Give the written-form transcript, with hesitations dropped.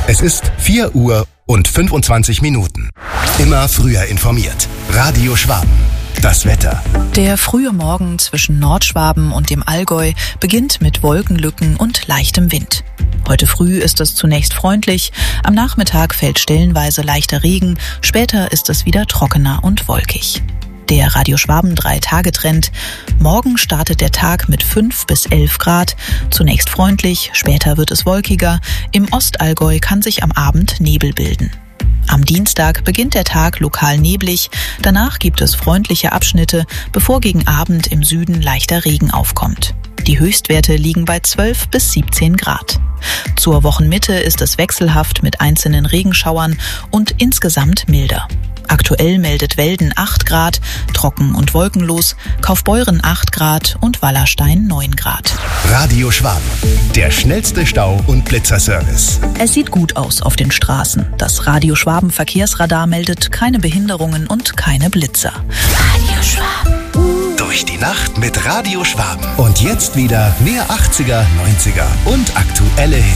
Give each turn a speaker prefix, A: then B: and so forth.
A: Es ist 4 Uhr und 25 Minuten. Immer früher informiert. Radio Schwaben. Das Wetter.
B: Der frühe Morgen zwischen Nordschwaben und dem Allgäu beginnt mit Wolkenlücken und leichtem Wind. Heute früh ist es zunächst freundlich, am Nachmittag fällt stellenweise leichter Regen, später ist es wieder trockener und wolkig. Der Radio Schwaben 3-Tage-Trend. Morgen startet der Tag mit 5 bis 11 Grad. Zunächst freundlich, später wird es wolkiger. Im Ostallgäu kann sich am Abend Nebel bilden. Am Dienstag beginnt der Tag lokal neblig. Danach gibt es freundliche Abschnitte, bevor gegen Abend im Süden leichter Regen aufkommt. Die Höchstwerte liegen bei 12 bis 17 Grad. Zur Wochenmitte ist es wechselhaft mit einzelnen Regenschauern und insgesamt milder. Aktuell meldet Welden 8 Grad, trocken und wolkenlos, Kaufbeuren 8 Grad und Wallerstein 9 Grad.
A: Radio Schwaben, der schnellste Stau- und Blitzerservice.
B: Es sieht gut aus auf den Straßen. Das Radio Schwaben Verkehrsradar meldet keine Behinderungen und keine Blitzer.
A: Radio Schwaben. Durch die Nacht mit Radio Schwaben. Und jetzt wieder mehr 80er, 90er und aktuelle Hits.